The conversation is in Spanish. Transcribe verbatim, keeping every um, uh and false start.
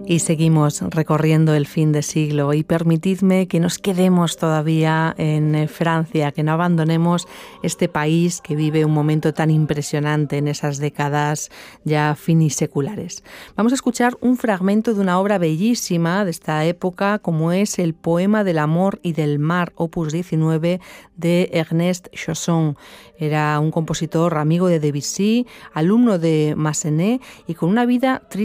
Y seguimos recorriendo el fin de siglo y permitidme que nos quedemos todavía en Francia, que no abandonemos este país que vive un momento tan impresionante en esas décadas ya finiseculares. Vamos a escuchar un fragmento de una obra bellísima de esta época, como es el Poema del amor y del mar, opus diecinueve, de Ernest Chausson. Era un compositor amigo de Debussy, alumno de Massenet y con una vida triste